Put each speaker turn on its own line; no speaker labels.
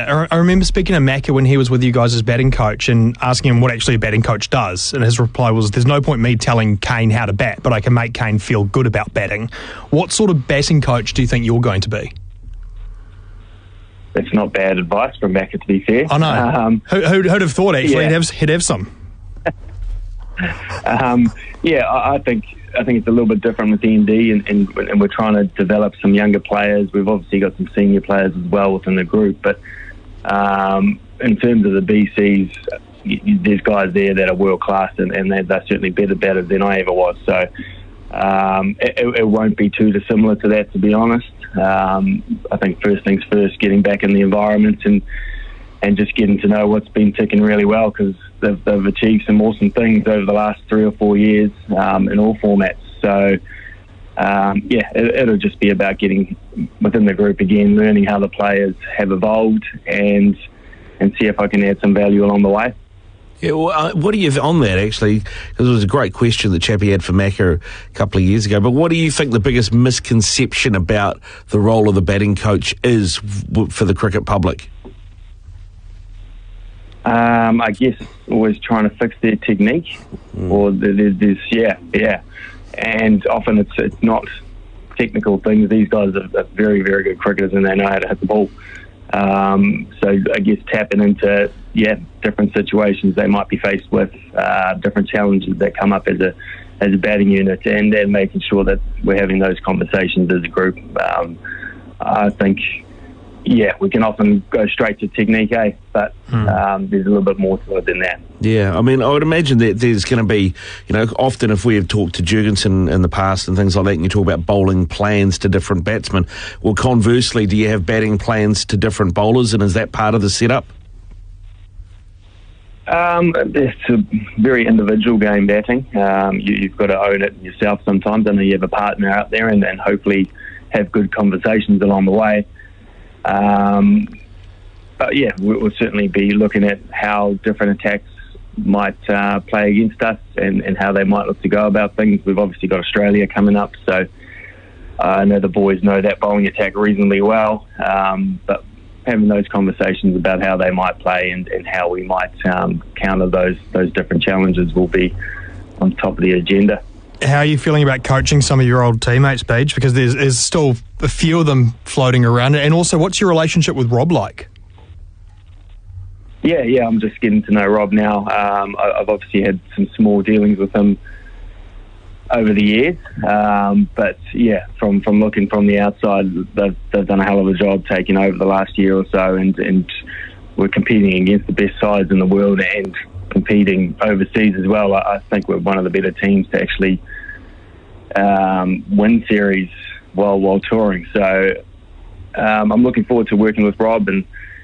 I remember speaking to Macca when he was with you guys as batting coach and asking him what actually a batting coach does, and his reply was, there's no point me telling Kane how to bat, but I can make Kane feel good about batting. What sort of batting coach do you think you're going to be?
That's not bad advice from Macca, to be fair.
I know. Who'd have thought, actually,
yeah.
he'd have some.
I think it's a little bit different with END, and we're trying to develop some younger players. We've obviously got some senior players as well within the group, but in terms of the BCs, there's guys there that are world class, and they're certainly better than I ever was. So it won't be too dissimilar to that, to be honest. I think first things first, getting back in the environment and just getting to know what's been ticking really well, because they've achieved some awesome things over the last 3 or 4 years in all formats. So, it'll just be about getting within the group again, learning how the players have evolved, and see if I can add some value along the way.
Yeah, well, what do you on that, actually? Because it was a great question that Chappie had for Macca a couple of years ago. But what do you think the biggest misconception about the role of the batting coach is for the cricket public?
I guess always trying to fix their technique, or there's and often it's not technical things. These guys are very, very good cricketers, and they know how to hit the ball. So I guess tapping into different situations they might be faced with, different challenges that come up as a batting unit, and then making sure that we're having those conversations as a group. I think we can often go straight to technique, but there's a little bit more to it than that.
Yeah, I mean, I would imagine that there's going to be, often if we have talked to Jurgensen in the past and things like that, and you talk about bowling plans to different batsmen, well, conversely, do you have batting plans to different bowlers, and is that part of the setup?
It's a very individual game, batting. You've got to own it yourself sometimes. I know you have a partner out there, and hopefully have good conversations along the way. But we'll certainly be looking at how different attacks might play against us, and how they might look to go about things. We've obviously got Australia coming up, so I know the boys know that bowling attack reasonably well, but having those conversations about how they might play and how we might counter those different challenges will be on top of the agenda.
How are you feeling about coaching some of your old teammates, Beach? Because there's still a few of them floating around. And also, what's your relationship with Rob like?
Yeah, I'm just getting to know Rob now. I've obviously had some small dealings with him over the years. But from looking from the outside, they've done a hell of a job taking over the last year or so, and we're competing against the best sides in the world and competing overseas as well. I think we're one of the better teams to actually win series while touring. So I'm looking forward to working with Rob, and